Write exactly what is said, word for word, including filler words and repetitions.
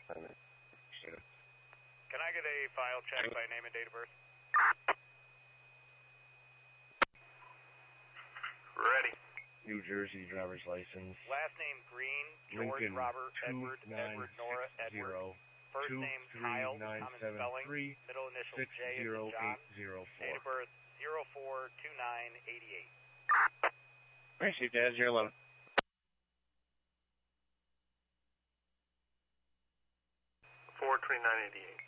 Can I get a file check by name and date of birth? Ready. New Jersey driver's license. Last name Green, George, Lincoln, Robert, two Edward, nine Edward, Nora, six Edward. zero, First two name three Kyle, nine common seven spelling, three, middle initial six J as in zero John. eight zero Date of four. birth zero four two nine eighty-eight. Received as zero eleven. four twenty-nine eighty-eight.